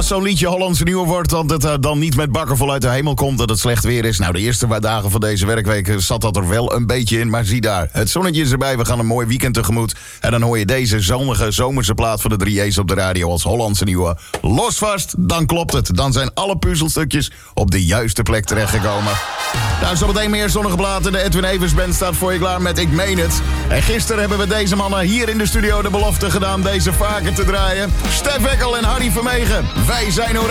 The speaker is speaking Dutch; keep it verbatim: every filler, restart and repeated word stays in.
Als zo'n liedje Hollandse Nieuwe wordt, dat het uh, dan niet met bakken voluit de hemel komt, dat het slecht weer is. Nou, de eerste dagen van deze werkweek zat dat er wel een beetje in. Maar zie daar, het zonnetje is erbij, we gaan een mooi weekend tegemoet. En dan hoor je deze zonnige zomerse plaat van de drie A's op de radio als Hollandse Nieuwe. Los vast, dan klopt het. Dan zijn alle puzzelstukjes op de juiste plek terechtgekomen. Nou, zometeen meer zonnige platen. De Edwin Evers Band staat voor je klaar met Ik Meen Het. En gisteren hebben we deze mannen hier in de studio de belofte gedaan deze vaker te draaien. Stef Ekkel en Harry Vermegen. Wij zijn Oranje.